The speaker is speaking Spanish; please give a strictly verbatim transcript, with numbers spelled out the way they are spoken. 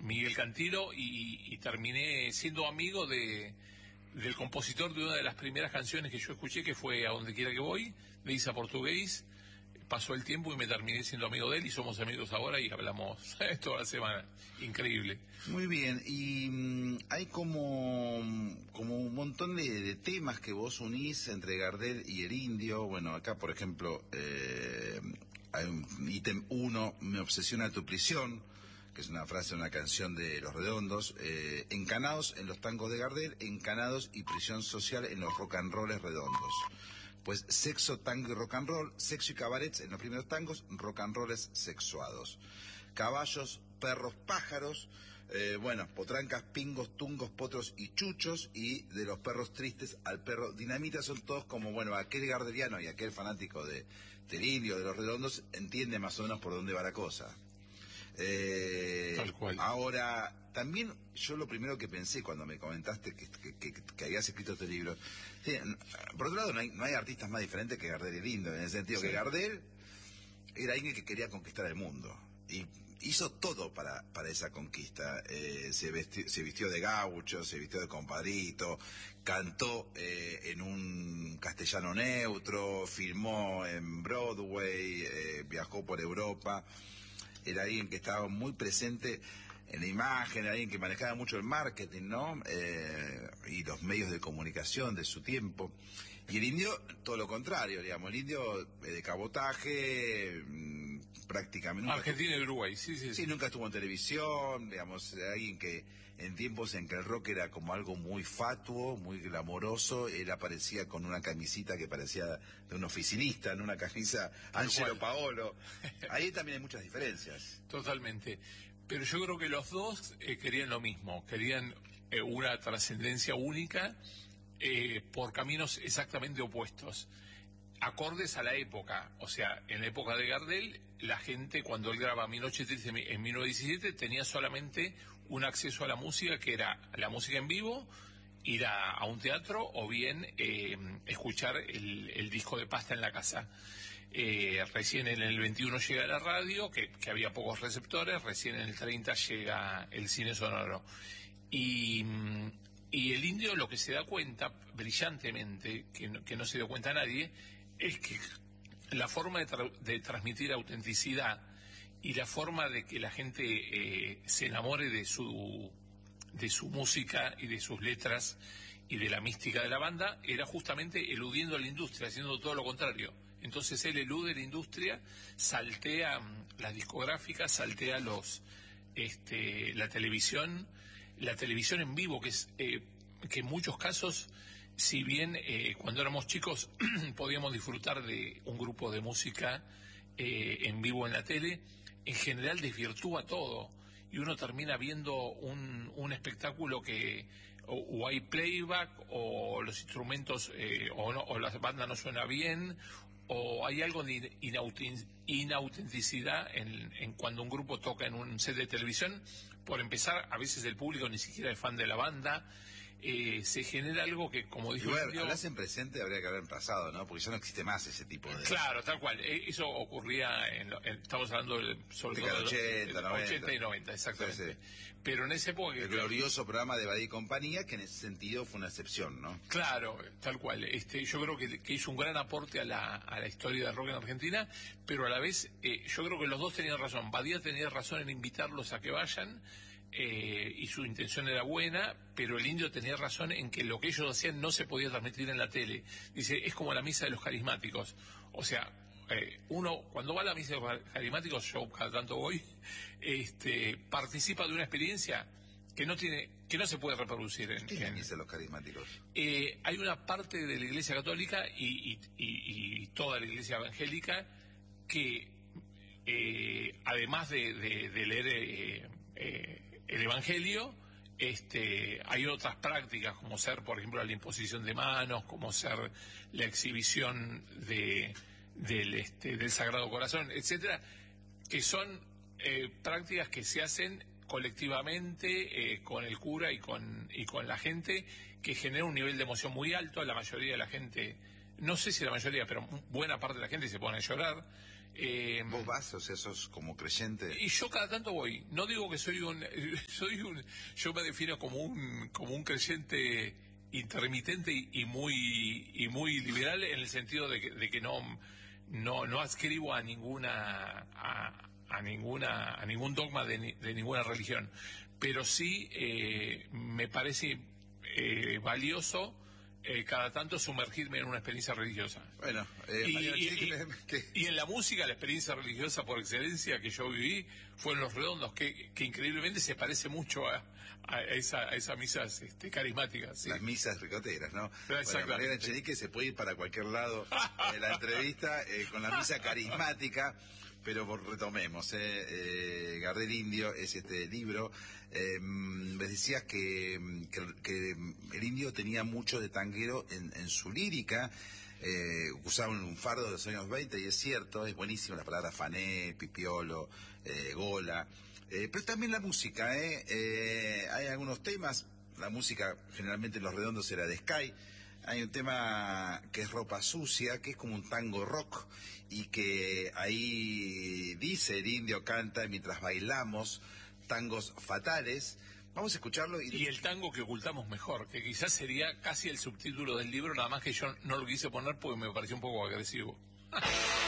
Miguel Cantilo, y, y terminé siendo amigo de del compositor de una de las primeras canciones que yo escuché, que fue A Donde Quiera que Voy, de Isa Portugués. Pasó el tiempo y me terminé siendo amigo de él, y somos amigos ahora y hablamos toda la semana. Increíble. Muy bien, y mm, hay como, como un montón de, de temas que vos unís entre Gardel y el Indio. Bueno, acá por ejemplo eh, hay un ítem uno, Me obsesiona tu prisión, que es una frase de una canción de Los Redondos. eh, encanados en los tangos de Gardel, encanados y prisión social en los rock and rolls redondos. Pues sexo, tango y rock and roll, sexo y cabarets en los primeros tangos, rock and rolls sexuados. Caballos, perros, pájaros, eh, bueno, potrancas, pingos, tungos, potros y chuchos, y de los perros tristes al perro dinamita, son todos como, bueno, aquel gardeliano y aquel fanático de, del Indio, de Los Redondos, entiende más o menos por dónde va la cosa. Eh, Tal cual. Ahora, también yo lo primero que pensé cuando me comentaste que, que, que, que habías escrito este libro, sí, por otro lado no hay, no hay artistas más diferentes que Gardel y el Indio, en el sentido sí. que Gardel era alguien que quería conquistar el mundo y hizo todo para, para esa conquista. Eh, se, vesti, se vistió de gaucho, se vistió de compadrito, cantó eh, en un castellano neutro, filmó en Broadway, eh, viajó por Europa. Era alguien que estaba muy presente en la imagen, era alguien que manejaba mucho el marketing, ¿no? Eh, y los medios de comunicación de su tiempo. Y el Indio, todo lo contrario, digamos, el Indio eh, de cabotaje, mmm, prácticamente... Argentina y Uruguay, sí, sí, sí. Sí, nunca estuvo en televisión, digamos, alguien que en tiempos en que el rock era como algo muy fatuo, muy glamoroso, él aparecía con una camisita que parecía de un oficinista, en una camisa Angelo Paolo. Ahí también hay muchas diferencias. Totalmente. Pero yo creo que los dos eh, querían lo mismo, querían eh, una trascendencia única eh, por caminos exactamente opuestos, acordes a la época. O sea, en la época de Gardel, la gente cuando él graba Mi Noche Triste en mil novecientos diecisiete tenía solamente un acceso a la música, que era la música en vivo, ir a, a un teatro o bien eh, escuchar el, el disco de pasta en la casa. Eh, recién en el veintiuno llega la radio, que, que había pocos receptores, recién en el treinta llega el cine sonoro. Y, y el Indio lo que se da cuenta brillantemente, que no, que no se dio cuenta nadie, es que la forma de, tra de transmitir autenticidad y la forma de que la gente eh, se enamore de su, de su música y de sus letras y de la mística de la banda era justamente eludiendo a la industria, haciendo todo lo contrario. Entonces él elude la industria, saltea las discográficas, saltea los este, la televisión, la televisión en vivo, que es eh, que en muchos casos, si bien eh, cuando éramos chicos podíamos disfrutar de un grupo de música eh, en vivo en la tele, en general desvirtúa todo y uno termina viendo un, un espectáculo que o, o hay playback o los instrumentos eh, o, no, o la banda no suena bien, o hay algo de inautenticidad en, en cuando un grupo toca en un set de televisión. Por empezar, a veces el público ni siquiera es fan de la banda. Eh, se genera algo que, como dijo Igual, el Indio, hablas en presente, habría que hablar en pasado, ¿no? Porque ya no existe más ese tipo de... Claro, tal cual. Eso ocurría, en, en, estamos hablando de, sobre todo de ochenta, noventa. ochenta y noventa, exactamente. Sí, sí. Pero en esa época... El glorioso programa de Badía y Compañía, que en ese sentido fue una excepción, ¿no? Claro, tal cual. Este, yo creo que, que hizo un gran aporte a la, a la historia del rock en Argentina, pero a la vez, eh, yo creo que los dos tenían razón. Badía tenía razón en invitarlos a que vayan, Eh, y su intención era buena, pero el Indio tenía razón en que lo que ellos hacían no se podía transmitir en la tele. Dice, es como la misa de los carismáticos. O sea, eh, uno cuando va a la misa de los carismáticos, yo cada tanto voy, este, participa de una experiencia que no tiene, que no se puede reproducir en, ¿Qué es la en, misa de los carismáticos? Eh, hay una parte de la Iglesia Católica y, y, y, y toda la Iglesia Evangélica que eh, además de, de, de leer eh, eh, el Evangelio, este, hay otras prácticas como ser, por ejemplo, la imposición de manos, como ser la exhibición de, del, este, del Sagrado Corazón, etcétera, que son eh, prácticas que se hacen colectivamente eh, con el cura y con, y con la gente, que genera un nivel de emoción muy alto. La mayoría de la gente, no sé si la mayoría, pero buena parte de la gente se pone a llorar. Eh, ¿Vos vas? O sea, sos como creyente. y yo cada tanto voy. No digo que soy un, soy un, yo me defino como un, como un creyente intermitente y, y muy, y muy liberal en el sentido de que, de que no, no, no adscribo a ninguna, a, a ninguna, a ningún dogma de, ni- de ninguna religión. Pero sí eh, me parece eh, valioso eh, cada tanto sumergirme en una experiencia religiosa. Bueno, eh, Y, Mariano y- Chiriquí, y- que- y en la música, la experiencia religiosa por excelencia que yo viví fue en Los Redondos, que, que increíblemente se parece mucho a, a esa, a esas misas este, carismáticas. ¿sí? las misas ricoteras, ¿no? Bueno, Exactamente. Mariano Echenique se puede ir para cualquier lado en la entrevista eh, con la misa carismática, pero por- retomemos, eh, eh, Gardel Indio es este libro. Eh, me decías que, que, que el indio tenía mucho de tanguero en, en su lírica. Eh, usaba un fardo de los años veinte y es cierto, es buenísimo la palabra fané, pipiolo, eh, gola. Eh, pero también la música, ¿eh? Eh, hay algunos temas, la música generalmente en Los Redondos era de Sky. Hay un tema que es Ropa Sucia, que es como un tango rock, y que ahí dice el indio canta mientras bailamos tangos fatales. Vamos a escucharlo y, Y el tango que ocultamos mejor, que quizás sería casi el subtítulo del libro, nada más que yo no lo quise poner porque me pareció un poco agresivo.